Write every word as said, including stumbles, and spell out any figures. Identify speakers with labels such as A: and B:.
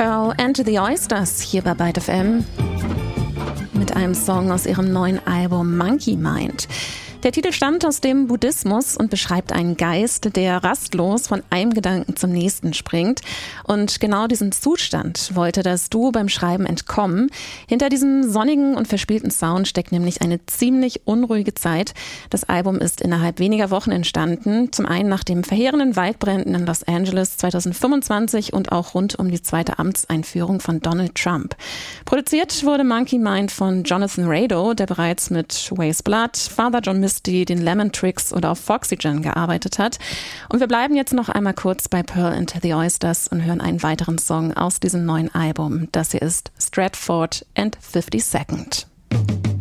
A: Pearl and the Oysters hier bei Byte F M mit einem Song aus ihrem neuen Album Monkey Mind. Der Titel stammt aus dem Buddhismus und beschreibt einen Geist, der rastlos von einem Gedanken zum nächsten springt. Und genau diesen Zustand wollte das Duo beim Schreiben entkommen. Hinter diesem sonnigen und verspielten Sound steckt nämlich eine ziemlich unruhige Zeit. Das Album ist innerhalb weniger Wochen entstanden. Zum einen nach den verheerenden Waldbränden in Los Angeles zweitausendfünfundzwanzig und auch rund um die zweite Amtseinführung von Donald Trump. Produziert wurde Monkey Mind von Jonathan Rado, der bereits mit Weyes Blood, Father John Misty, den Lemon Tricks oder auf Foxygen gearbeitet hat. Und wir bleiben jetzt noch einmal kurz bei Pearl and the Oysters und hören einen weiteren Song aus diesem neuen Album. Das hier ist Stratford and fifty-second.